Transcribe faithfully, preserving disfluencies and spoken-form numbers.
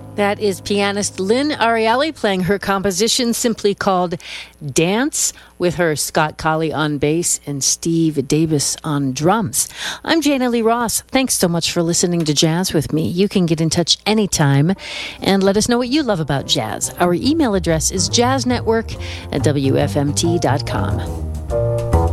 That is pianist Lynn Ariely playing her composition simply called Dance, with her Scott Colley on bass and Steve Davis on drums. I'm Jana Lee Ross. Thanks so much for listening to Jazz with me. You can get in touch anytime and let us know what you love about jazz. Our email address is jazznetwork at w f m t dot com.